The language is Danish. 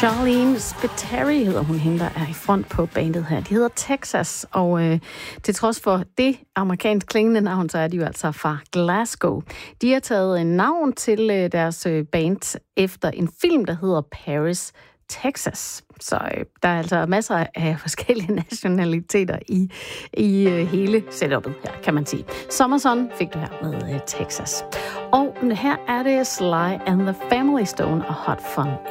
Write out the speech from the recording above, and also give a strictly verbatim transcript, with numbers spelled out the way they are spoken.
Charlene Spiteri hedder hun, hende, der er i front på bandet her. De hedder Texas, og øh, til trods for det amerikansk klingende navn, så er de jo altså fra Glasgow. De har taget en navn til øh, deres øh, band efter en film, der hedder Paris, Texas. Så øh, der er altså masser af forskellige nationaliteter i, i øh, hele setupet her, kan man sige. Summerson fik du her med øh, Texas. Og her er det Sly and the Family Stone og Hot Fun